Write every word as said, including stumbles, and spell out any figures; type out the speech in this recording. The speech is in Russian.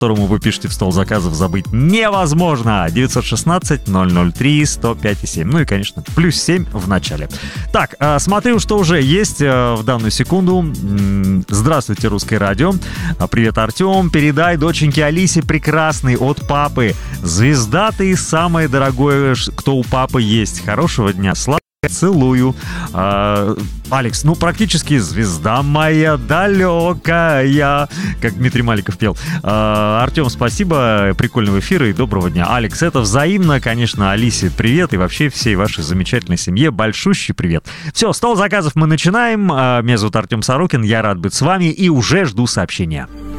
которому вы пишете в стол заказов, забыть невозможно. девятьсот шестнадцать ноль ноль три сто пять семь. Ну и, конечно, плюс семь в начале. Так, смотрю, что уже есть в данную секунду. Здравствуйте, Русское радио. Привет, Артем. Передай доченьке Алисе прекрасный от папы. Звезда ты самое дорогое, кто у папы есть. Хорошего дня. Слава. Целую. А, Алекс, ну практически звезда моя далекая, как Дмитрий Маликов пел. А, Артем, спасибо, прикольного эфира и доброго дня. Алекс, это взаимно, конечно. Алисе привет и вообще всей вашей замечательной семье большущий привет. Все, стол заказов мы начинаем. А, меня зовут Артем Сорокин, я рад быть с вами и уже жду сообщения.